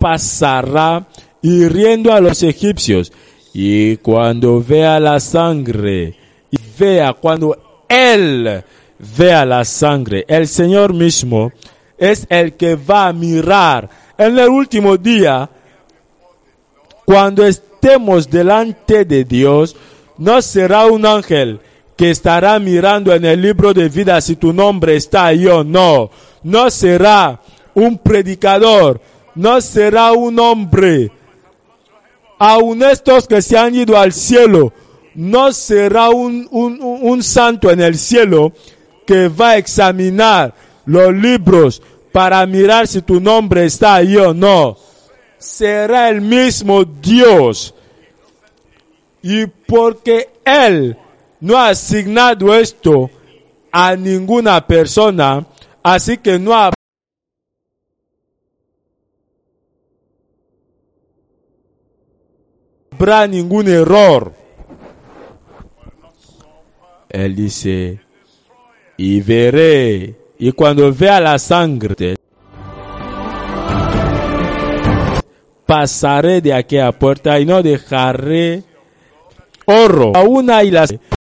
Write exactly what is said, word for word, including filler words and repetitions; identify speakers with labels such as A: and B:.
A: pasará hiriendo a los egipcios. Y cuando vea la sangre, y vea, cuando él vea la sangre, el Señor mismo es el que va a mirar en el último día. Cuando estemos delante de Dios, no será un ángel que estará mirando en el libro de vida si tu nombre está ahí o no. No será un predicador, no será un hombre. Aun estos que se han ido al cielo, no será un, un, un santo en el cielo que va a examinar los libros para mirar si tu nombre está ahí o no. Será el mismo Dios. Y porque Él no ha asignado esto a ninguna persona, así que no ha habrá ningún error. Él dice, y veré, y cuando vea la sangre, pasaré de aquella puerta y no dejaré oro, aún hay las